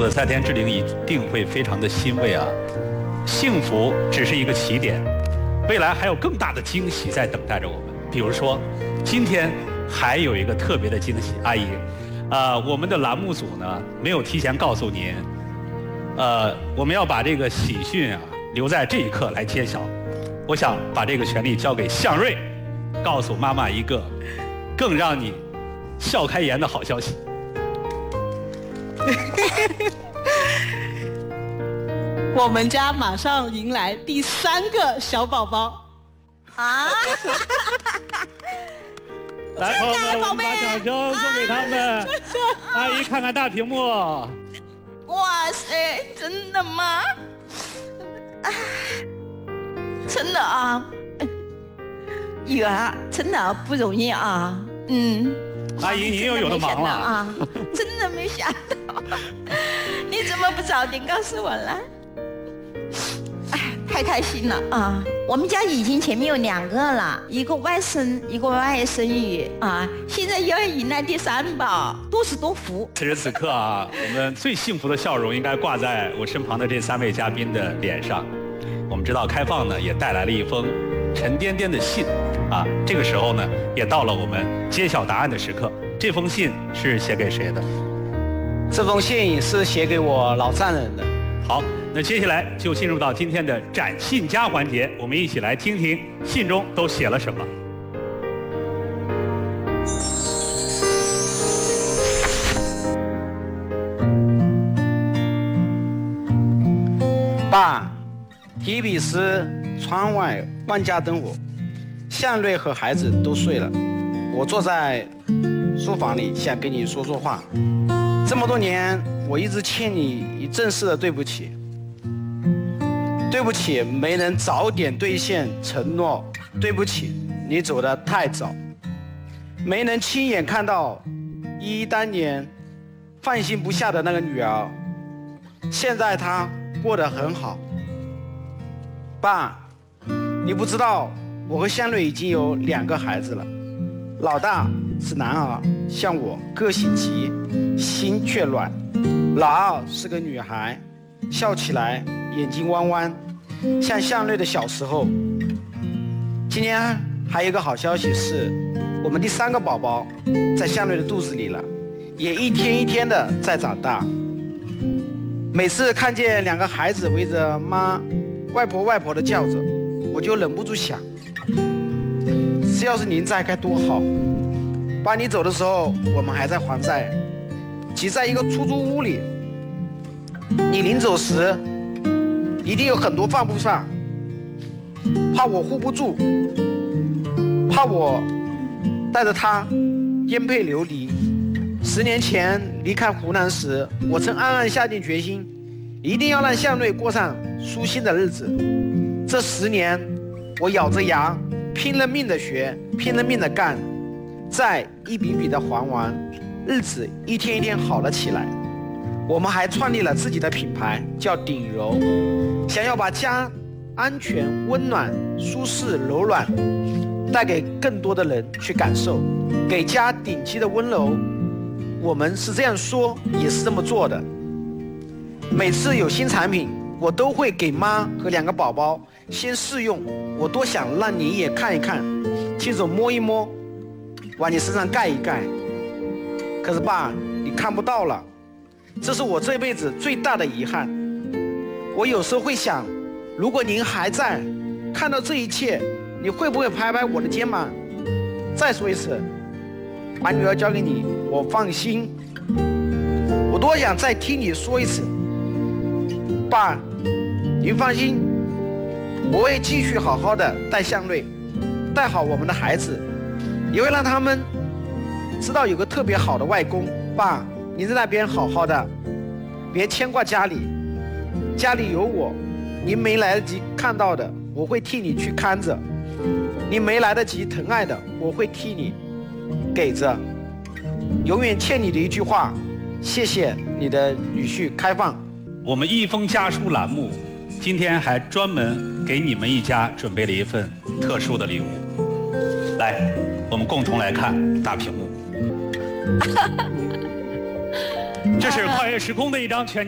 得在天之灵一定会非常的欣慰啊！幸福只是一个起点，未来还有更大的惊喜在等待着我们。比如说，今天还有一个特别的惊喜，阿姨，我们的栏目组呢没有提前告诉您，我们要把这个喜讯啊留在这一刻来揭晓。我想把这个权利交给向瑞，告诉妈妈一个更让你笑开颜的好消息。 我们家马上迎来第3个小宝宝啊！ 来，朋友们，我们把掌声送给他们。阿姨，看看大屏幕。 哇塞，真的吗？真的啊，女儿真的不容易啊。 阿姨，您又有的忙了啊！真的没想到，你怎么不早点告诉我呢？哎，太开心了啊！我们家已经前面有2个了，一个外甥，一个外甥女啊，现在又要迎来第3宝，多是多福。 此时此刻啊，我们最幸福的笑容应该挂在我身旁的这3位嘉宾的脸上。我们知道开放呢也带来了一封沉甸甸的信啊，这个时候呢也到了我们揭晓答案的时刻。这封信是写给谁的？ 这封信是写给我老丈人的。 好，那接下来就进入到今天的展信佳环节，我们一起来听听信中都写了什么。 爸，提笔时窗外万家灯火，向瑞和孩子都睡了，我坐在书房里想跟你说说话。这么多年，我一直欠你一正式的对不起。对不起，没能早点兑现承诺。对不起，你走得太早，没能亲眼看到依依当年放心不下的那个女儿。现在她过得很好。爸，你不知道，我和香瑞已经有2个孩子了。老大是男儿，像我，个性急，心却软。老二是个女孩，笑起来眼睛弯弯，像向瑞的小时候。今天还有一个好消息是，我们第3个宝宝在向瑞的肚子里了，也一天一天的在长大。每次看见2个孩子围着妈、外婆的叫着，我就忍不住想，要是您在该多好。爸，你走的时候我们还在还债，挤在一个出租屋里，你临走时一定有很多放不上，怕我护不住，怕我带着他颠沛流离。10年前离开湖南时，我曾暗暗下定决心，一定要让向瑞过上舒心的日子。这10年，我咬着牙，拼了命的学，拼了命的干，债一笔笔的还完，日子一天一天好了起来。我们还创立了自己的品牌，叫鼎柔，想要把家安全、温暖、舒适、柔软带给更多的人去感受，给家顶级的温柔。我们是这样说，也是这么做的。每次有新产品，我都会给妈和2个宝宝先试用，我多想让你也看一看，亲手摸一摸，往你身上盖一盖。可是爸，你看不到了，这是我这辈子最大的遗憾。我有时候会想，如果您还在，看到这一切，你会不会拍拍我的肩膀，再说一次，把女儿交给你，我放心。我多想再听你说一次，爸，您放心，我会继续好好的带向瑞，带好我们的孩子，也会让他们知道有个特别好的外公。爸，您在那边好好的，别牵挂家里，家里有我，您没来得及看到的，我会替你去看着；您没来得及疼爱的，我会替你给着。永远欠你的一句话，谢谢你的女婿开放。 我们一封家书栏目今天还专门给你们一家准备了一份特殊的礼物。来，我们共同来看大屏幕。这是跨越时空的一张全